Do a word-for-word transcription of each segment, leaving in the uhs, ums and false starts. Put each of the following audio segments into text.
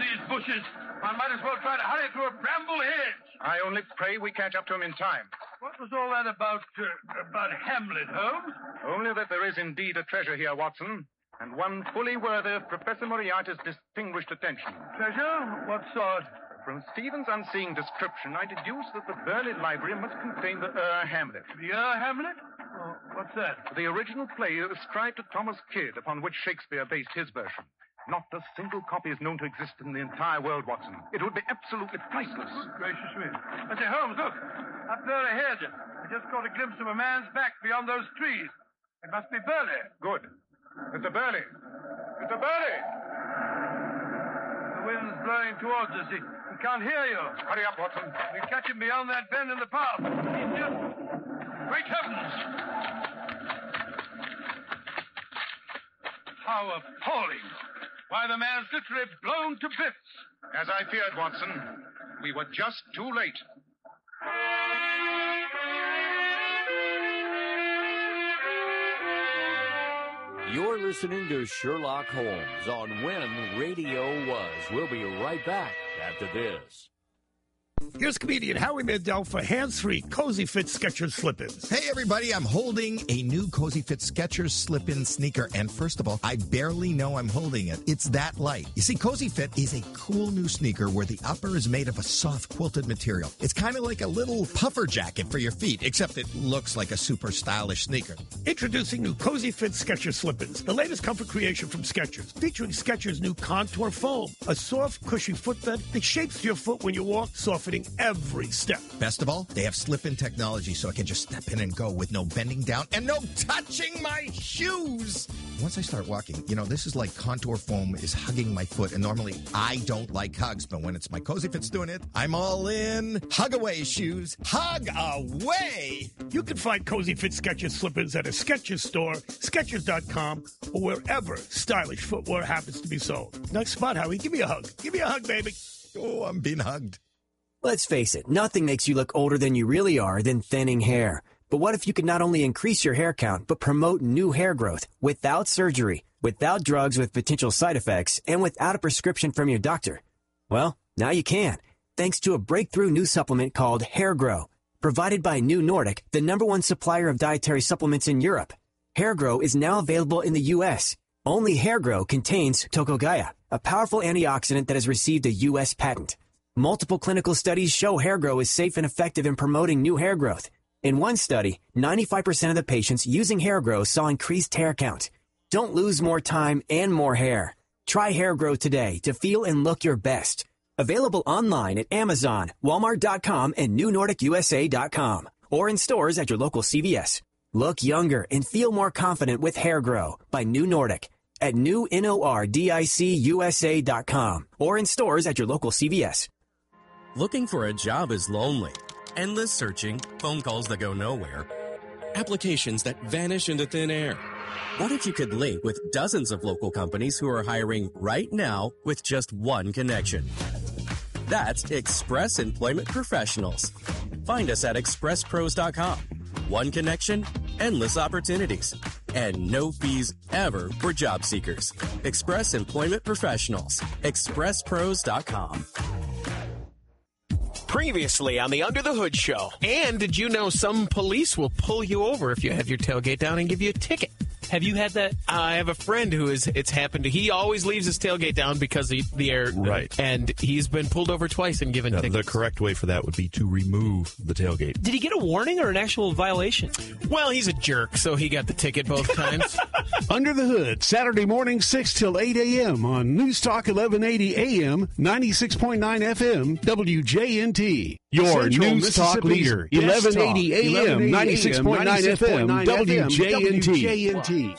these bushes. One might as well try to hurry through a bramble hedge. I only pray we catch up to him in time. What was all that about, uh, about Hamlet, Holmes? Only that there is indeed a treasure here, Watson, and one fully worthy of Professor Moriarty's distinguished attention. Treasure? What sort? From Stephen's unseeing description, I deduce that the Burley Library must contain the Ur Hamlet. The Ur Hamlet? Oh, what's that? The original play ascribed to Thomas Kidd, upon which Shakespeare based his version. Not a single copy is known to exist in the entire world, Watson. It would be absolutely priceless. Good gracious me. I say, Holmes, look. Up there ahead. I just caught a glimpse of a man's back beyond those trees. It must be Burley. Good. Mister Burley. Mister Burley! The wind's blowing towards us. He, he can't hear you. Hurry up, Watson. We catch him beyond that bend in the path. He's just... Great heavens! How appalling. Why, the man's literally blown to bits. As I feared, Watson, we were just too late. You're listening to Sherlock Holmes on When Radio Was. We'll be right back after this. Here's comedian Howie Mandel for hands-free Cozy Fit Skechers slip-ins. Hey, everybody, I'm holding a new Cozy Fit Skechers slip-in sneaker, and first of all, I barely know I'm holding it. It's that light. You see, Cozy Fit is a cool new sneaker where the upper is made of a soft quilted material. It's kind of like a little puffer jacket for your feet, except it looks like a super stylish sneaker. Introducing new Cozy Fit Skechers slip-ins, the latest comfort creation from Skechers, featuring Skechers' new Contour Foam, a soft, cushy footbed that shapes your foot when you walk, softening every step. Best of all, they have slip-in technology so I can just step in and go with no bending down and no touching my shoes. Once I start walking, you know, this is like Contour Foam is hugging my foot, and normally I don't like hugs, but when it's my Cozy Fit's doing it, I'm all in. Hug away, shoes. Hug away! You can find Cozy Fit Skechers slip-ins at a Skechers store, Skechers dot com, or wherever stylish footwear happens to be sold. Nice spot, Howie. Give me a hug. Give me a hug, baby. Oh, I'm being hugged. Let's face it, nothing makes you look older than you really are than thinning hair. But what if you could not only increase your hair count, but promote new hair growth without surgery, without drugs with potential side effects, and without a prescription from your doctor? Well, now you can, thanks to a breakthrough new supplement called Hair Grow, provided by New Nordic, the number one supplier of dietary supplements in Europe. Hair Grow is now available in the U S. Only Hair Grow contains Tocogaya, a powerful antioxidant that has received a U S patent. Multiple clinical studies show Hair Grow is safe and effective in promoting new hair growth. In one study, ninety-five percent of the patients using Hair Grow saw increased hair count. Don't lose more time and more hair. Try Hair Grow today to feel and look your best. Available online at Amazon, Walmart dot com, and New Nordic U S A dot com, or in stores at your local C V S. Look younger and feel more confident with Hair Grow by New Nordic at New Nordic U S A dot com, or in stores at your local C V S. Looking for a job is lonely. Endless searching, phone calls that go nowhere, applications that vanish into thin air. What if you could link with dozens of local companies who are hiring right now with just one connection? That's Express Employment Professionals. Find us at express pros dot com. One connection, endless opportunities, and no fees ever for job seekers. Express Employment Professionals. express pros dot com. Previously on the Under the Hood show. And did you know some police will pull you over if you have your tailgate down and give you a ticket? Have you had that? I have a friend who is, it's happened to, he always leaves his tailgate down because of the air. Right. And he's been pulled over twice and given Now, tickets. the correct way for that would be to remove the tailgate. Did he get a warning or an actual violation? Well, he's a jerk, so he got the ticket both times. Under the Hood, Saturday morning, six till eight a.m. on News Talk eleven eighty A M, ninety-six point nine F M, W J N T. Your Central News Talk leader, eleven eighty A M, ninety-six point nine F M, W J N T.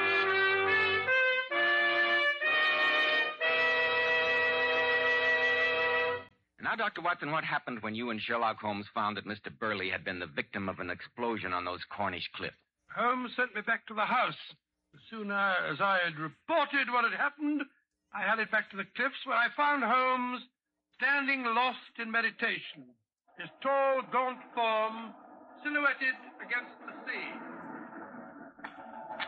Now, Doctor Watson, what happened when you and Sherlock Holmes found that Mister Burley had been the victim of an explosion on those Cornish cliffs? Holmes sent me back to the house. As soon as I had reported what had happened, I hurried back to the cliffs where I found Holmes standing lost in meditation, his tall, gaunt form silhouetted against the sea.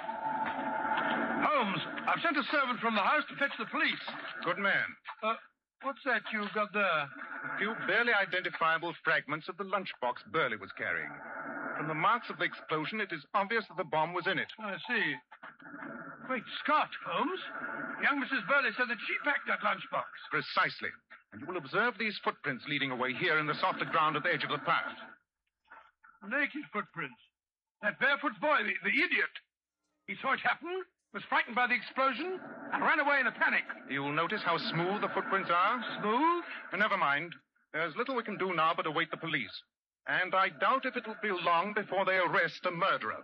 Holmes, I've sent a servant from the house to fetch the police. Good man. Uh, What's that you've got there? A few barely identifiable fragments of the lunchbox Burley was carrying. From the marks of the explosion, it is obvious that the bomb was in it. I see. Great Scott, Holmes. Young Missus Burley said that she packed that lunchbox. Precisely. And you will observe these footprints leading away here in the softer ground at the edge of the path. Naked footprints. That barefoot boy, the, the idiot. He saw it happen, was frightened by the explosion, and ran away in a panic. You'll notice how smooth the footprints are. Smooth? Never mind. There's little we can do now but await the police. And I doubt if it'll be long before they arrest a murderer.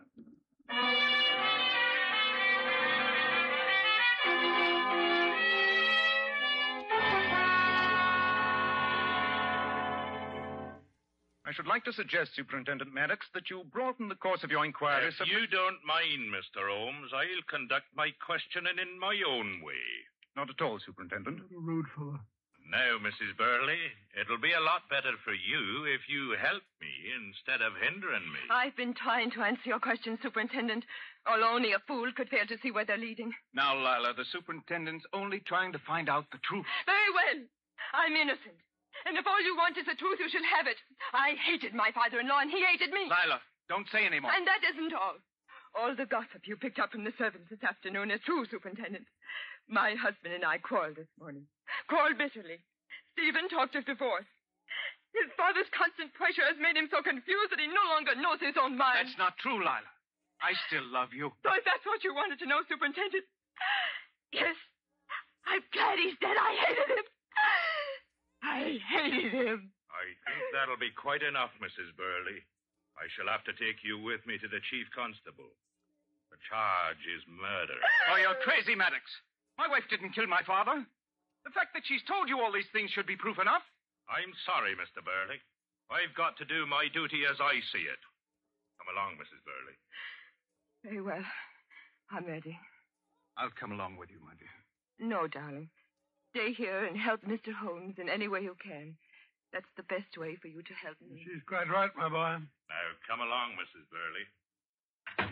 I should like to suggest, Superintendent Maddox, that you broaden the course of your inquiry. If you don't mind, Mister Holmes, I'll conduct my questioning in my own way. Not at all, Superintendent. Rude fellow. Now, Missus Burley, it'll be a lot better for you if you help me instead of hindering me. I've been trying to answer your questions, Superintendent, although only a fool could fail to see where they're leading. Now, Lila, the superintendent's only trying to find out the truth. Very well. I'm innocent. And if all you want is the truth, you shall have it. I hated my father-in-law, and he hated me. Lila, don't say any more. And that isn't all. All the gossip you picked up from the servants this afternoon is true, Superintendent. My husband and I quarreled this morning. Quarreled bitterly. Stephen talked of divorce. His father's constant pressure has made him so confused that he no longer knows his own mind. That's not true, Lila. I still love you. So if that's what you wanted to know, Superintendent. Yes. I'm glad he's dead. I hated him. I hated him. I think that'll be quite enough, Missus Burley. I shall have to take you with me to the chief constable. The charge is murder. Oh, you're crazy, Maddox. My wife didn't kill my father. The fact that she's told you all these things should be proof enough. I'm sorry, Mister Burley. I've got to do my duty as I see it. Come along, Missus Burley. Very well. I'm ready. I'll come along with you, my dear. No, darling. Stay here and help Mister Holmes in any way you can. That's the best way for you to help me. She's quite right, my boy. Now, come along, Missus Burley.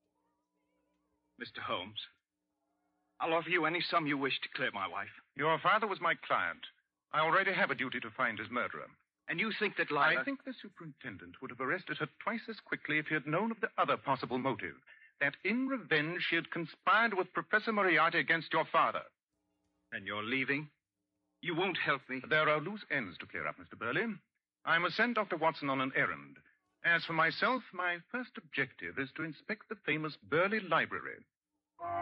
Mister Holmes, I'll offer you any sum you wish to clear my wife. Your father was my client. I already have a duty to find his murderer. And you think that Lila... I think the superintendent would have arrested her twice as quickly if he had known of the other possible motive. That in revenge she had conspired with Professor Moriarty against your father. And you're leaving? You won't help me? There are loose ends to clear up, Mister Burley. I must send Doctor Watson on an errand. As for myself, my first objective is to inspect the famous Burley Library.